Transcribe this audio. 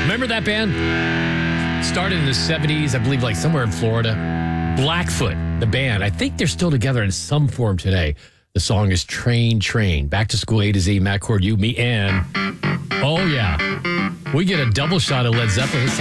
Remember that band? Started in the 70s, I believe, like somewhere in Florida. Blackfoot, the band. I think they're still together in some form today. The song is Train, Train. Back to School A to Z, Matt Cord, you, me, and... Oh, yeah. We get a double shot of Led Zeppelin this time.